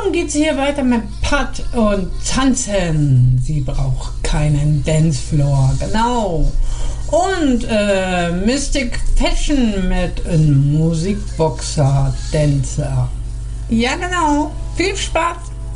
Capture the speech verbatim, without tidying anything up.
Nun geht's hier weiter mit Pat und Tanzen. Sie braucht keinen Dancefloor, genau. Und äh, Mystic Fashion mit einem Musikboxer Dancer. Ja, genau. Viel Spaß.